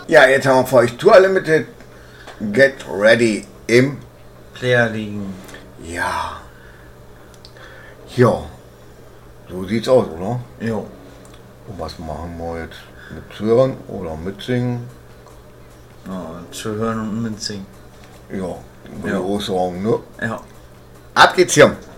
Ja, jetzt haben wir für euch Tour Limited Get Ready im Player liegen. Ja. Ja. So sieht's aus, oder? Jo. Und was machen wir jetzt? Mit hören oder mitsingen? Ja, zu hören und mitsingen. Ja, die Großsong, ne? Ja. Ab geht's hier.